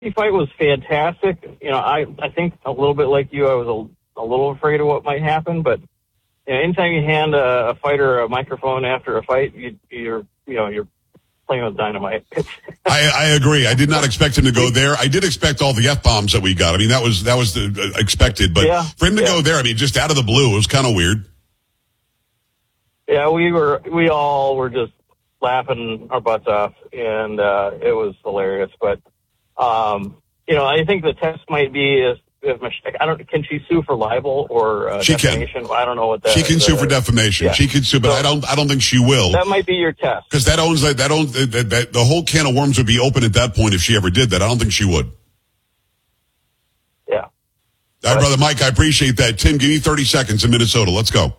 fight was fantastic. I think a little bit like you, I was a little afraid of what might happen, but anytime you hand a fighter a microphone after a fight, you're playing with dynamite. I agree. I did not expect him to go there. I did expect all the F-bombs that we got. I mean, that was the expected, but for him to go there, I mean, just out of the blue, it was kind of weird. Yeah, we all were just laughing our butts off, and it was hilarious. But I think the test might be can she sue for libel or she defamation? Can. I don't know what that. She can sue for defamation. Yeah. She can sue, but I don't think she will. That might be your test because the whole can of worms would be open at that point if she ever did that. I don't think she would. Yeah. All right, brother Mike, I appreciate that. Tim, give me 30 seconds in Minnesota. Let's go.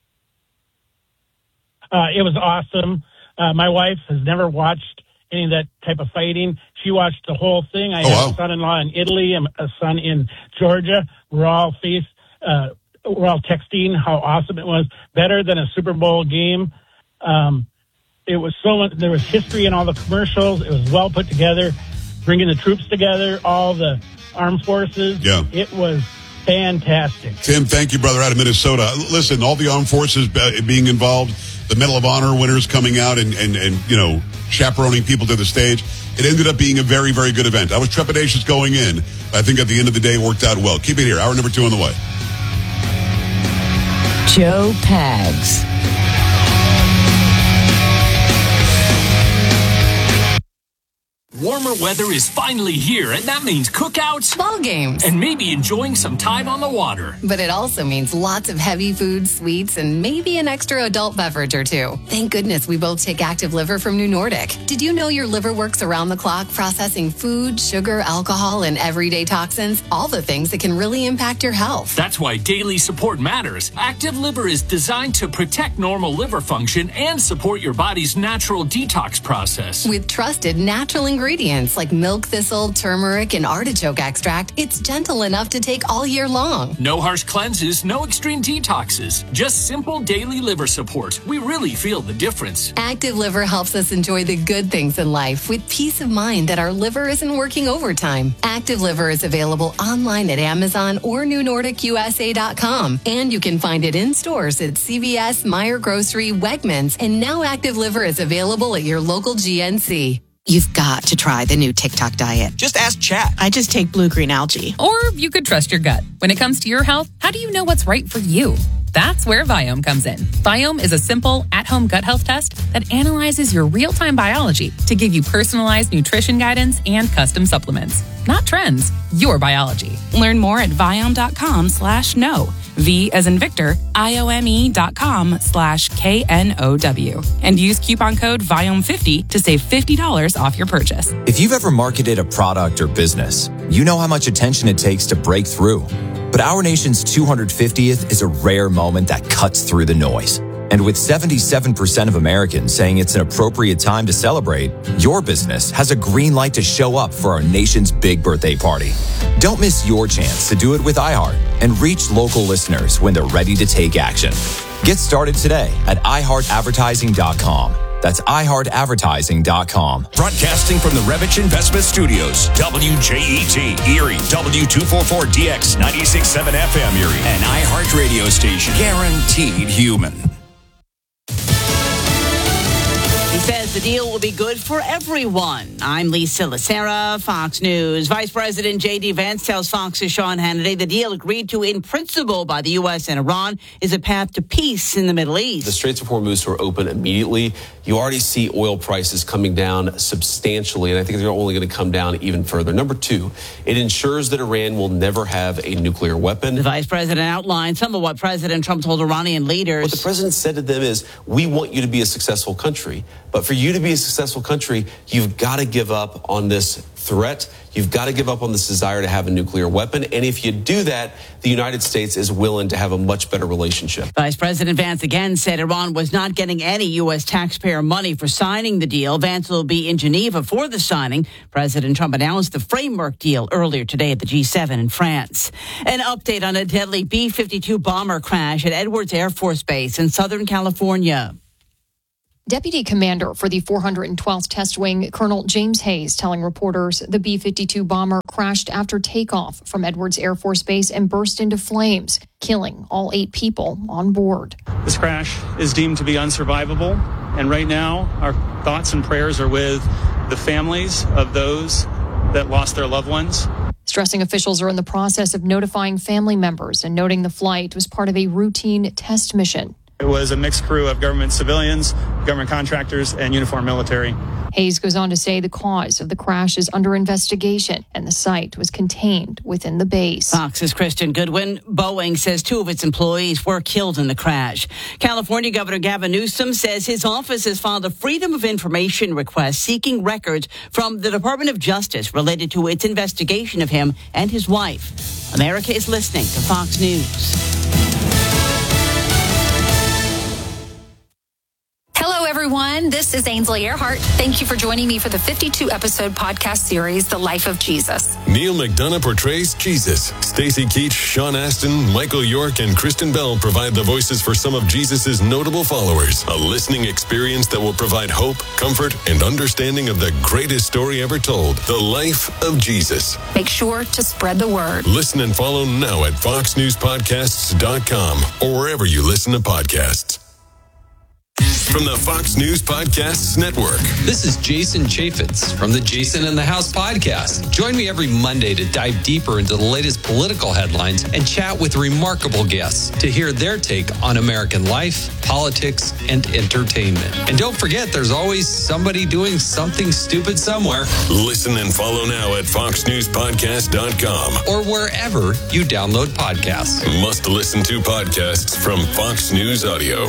It was awesome. My wife has never watched any of that type of fighting. She watched the whole thing. I have a son-in-law in Italy and a son in Georgia. We're all texting how awesome it was. Better than a Super Bowl game. It was so much. There was history in all the commercials. It was well put together, bringing the troops together, all the armed forces. Yeah. It was fantastic. Tim, thank you, brother, out of Minnesota. Listen, all the armed forces being involved, the Medal of Honor winners coming out and chaperoning people to the stage. It ended up being a very, very good event. I was trepidatious going in. I think at the end of the day, it worked out well. Keep it here. Hour number 2 on the way. Joe Pags. Warmer weather is finally here, and that means cookouts, ball games, and maybe enjoying some time on the water. But it also means lots of heavy food, sweets, and maybe an extra adult beverage or two. Thank goodness we both take Active Liver from New Nordic. Did you know your liver works around the clock processing food, sugar, alcohol, and everyday toxins? All the things that can really impact your health. That's why daily support matters. Active Liver is designed to protect normal liver function and support your body's natural detox process. With trusted natural ingredients like milk thistle, turmeric, and artichoke extract, it's gentle enough to take all year long. No harsh cleanses, no extreme detoxes. Just simple daily liver support. We really feel the difference. Active Liver helps us enjoy the good things in life with peace of mind that our liver isn't working overtime. Active Liver is available online at Amazon or NewNordicUSA.com. And you can find it in stores at CVS, Meijer Grocery, Wegmans, and now Active Liver is available at your local GNC. You've got to try the new TikTok diet. Just ask Chat. I just take blue-green algae. Or you could trust your gut. When it comes to your health, how do you know what's right for you? That's where Viome comes in. Viome is a simple, at-home gut health test that analyzes your real-time biology to give you personalized nutrition guidance and custom supplements. Not trends, your biology. Learn more at Viome.com/know. V as in Victor, IOME.com/KNOW. And use coupon code VIOME50 to save $50 off your purchase. If you've ever marketed a product or business, you know how much attention it takes to break through. But our nation's 250th is a rare moment that cuts through the noise. And with 77% of Americans saying it's an appropriate time to celebrate, your business has a green light to show up for our nation's big birthday party. Don't miss your chance to do it with iHeart and reach local listeners when they're ready to take action. Get started today at iHeartAdvertising.com. That's iHeartAdvertising.com. Broadcasting from the Revich Investment Studios, WJET, Erie, W244DX, 96.7 FM Erie, an iHeart radio station. Guaranteed human. He says the deal will be good for everyone. I'm Lisa Lacera, Fox News. Vice President J.D. Vance tells Fox's Sean Hannity the deal agreed to in principle by the U.S. and Iran is a path to peace in the Middle East. The Straits of Hormuz are open immediately. You already see oil prices coming down substantially, and I think they're only going to come down even further. Number two, it ensures that Iran will never have a nuclear weapon. The vice president outlined some of what President Trump told Iranian leaders. What the president said to them is, we want you to be a successful country. But for you to be a successful country, you've got to give up on this threat. You've got to give up on this desire to have a nuclear weapon. And if you do that, the United States is willing to have a much better relationship. Vice President Vance again said Iran was not getting any U.S. taxpayer money for signing the deal. Vance will be in Geneva for the signing. President Trump announced the framework deal earlier today at the G7 in France. An update on a deadly B-52 bomber crash at Edwards Air Force Base in Southern California. Deputy Commander for the 412th Test Wing, Colonel James Hayes, telling reporters the B-52 bomber crashed after takeoff from Edwards Air Force Base and burst into flames, killing all 8 people on board. This crash is deemed to be unsurvivable, and right now our thoughts and prayers are with the families of those that lost their loved ones. Stressing officials are in the process of notifying family members and noting the flight was part of a routine test mission. It was a mixed crew of government civilians, government contractors, and uniformed military. Hayes goes on to say the cause of the crash is under investigation and the site was contained within the base. Fox's Kristen Goodwin. Boeing says 2 of its employees were killed in the crash. California Governor Gavin Newsom says his office has filed a Freedom of Information request seeking records from the Department of Justice related to its investigation of him and his wife. America is listening to Fox News. Hello, everyone. This is Ainsley Earhart. Thank you for joining me for the 52-episode podcast series, The Life of Jesus. Neil McDonough portrays Jesus. Stacey Keach, Sean Astin, Michael York, and Kristen Bell provide the voices for some of Jesus' notable followers. A listening experience that will provide hope, comfort, and understanding of the greatest story ever told, The Life of Jesus. Make sure to spread the word. Listen and follow now at foxnewspodcasts.com or wherever you listen to podcasts. From the Fox News Podcasts Network. This is Jason Chaffetz from the Jason in the House podcast. Join me every Monday to dive deeper into the latest political headlines and chat with remarkable guests to hear their take on American life, politics, and entertainment. And don't forget, there's always somebody doing something stupid somewhere. Listen and follow now at foxnewspodcast.com or wherever you download podcasts. Must listen to podcasts from Fox News Audio.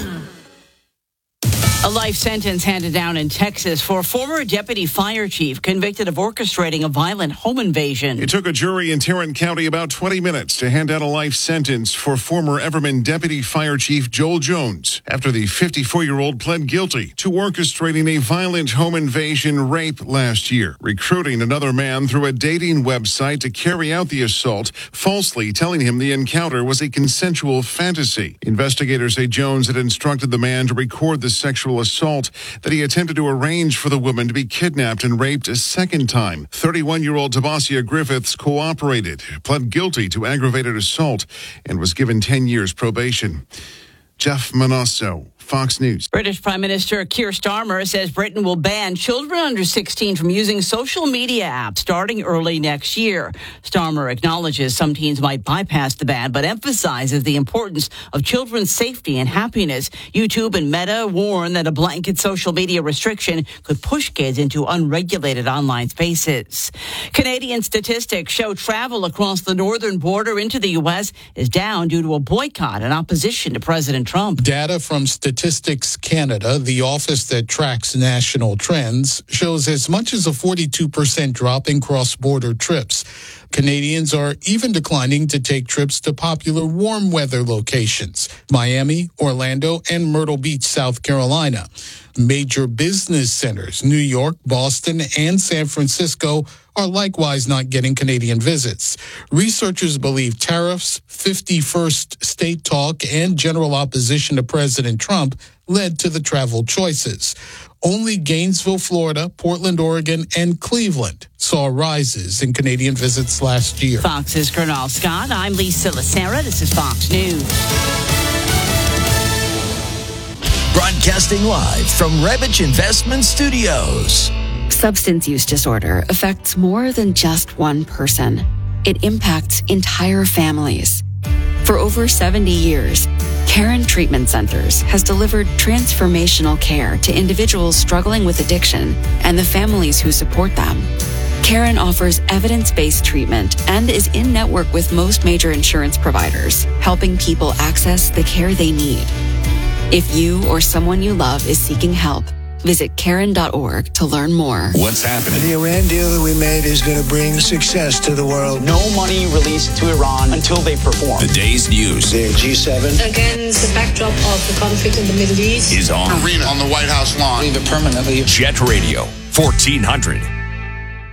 A life sentence handed down in Texas for a former deputy fire chief convicted of orchestrating a violent home invasion. It took a jury in Tarrant County about 20 minutes to hand down a life sentence for former Everman deputy fire chief Joel Jones after the 54-year-old pled guilty to orchestrating a violent home invasion rape last year, recruiting another man through a dating website to carry out the assault, falsely telling him the encounter was a consensual fantasy. Investigators say Jones had instructed the man to record the sexual assault, that he attempted to arrange for the woman to be kidnapped and raped a second time. 31-year-old Tabasia Griffiths cooperated, pled guilty to aggravated assault, and was given 10 years probation. Jeff Manasso, Fox News. British Prime Minister Keir Starmer says Britain will ban children under 16 from using social media apps starting early next year. Starmer acknowledges some teens might bypass the ban, but emphasizes the importance of children's safety and happiness. YouTube and Meta warn that a blanket social media restriction could push kids into unregulated online spaces. Canadian statistics show travel across the northern border into the U.S. is down due to a boycott in opposition to President Trump. Data from Statistics Canada, the office that tracks national trends, shows as much as a 42% drop in cross-border trips. Canadians are even declining to take trips to popular warm weather locations, Miami, Orlando, and Myrtle Beach, South Carolina. Major business centers, New York, Boston, and San Francisco, are likewise not getting Canadian visits. Researchers believe tariffs, 51st state talk, and general opposition to President Trump led to the travel choices. Only Gainesville, Florida, Portland, Oregon, and Cleveland saw rises in Canadian visits last year. Fox's Colonel Scott. I'm Lisa Lacera. This is Fox News. Broadcasting live from Revich Investment Studios. Substance use disorder affects more than just one person. It impacts entire families. For over 70 years, Caron Treatment Centers has delivered transformational care to individuals struggling with addiction and the families who support them. Caron offers evidence-based treatment and is in network with most major insurance providers, helping people access the care they need. If you or someone you love is seeking help, visit Caron.org to learn more. What's happening? The Iran deal that we made is going to bring success to the world. No money released to Iran until they perform. The day's news. The G7. Against the backdrop of the conflict in the Middle East. Is on. Arena on the White House lawn. Leave it permanently. Jet Radio, 1400.